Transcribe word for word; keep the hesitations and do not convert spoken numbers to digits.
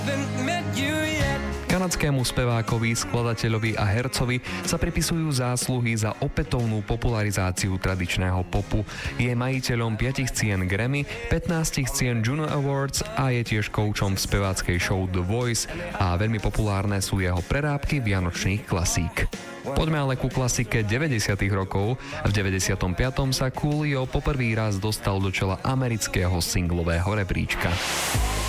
Kanadskému spevákovi, skladateľovi a hercovi sa pripisujú zásluhy za opätovnú popularizáciu tradičného popu. Je majiteľom piatich cien Grammy, pätnástich cien Juno Awards a je tiež koučom v speváckej show The Voice a veľmi populárne sú jeho prerábky vianočných klasík. Poďme ale ku klasike deväťdesiatych rokov. V deväťdesiatom piatom sa Coolio poprvý raz dostal do čela amerického singlového rebríčka.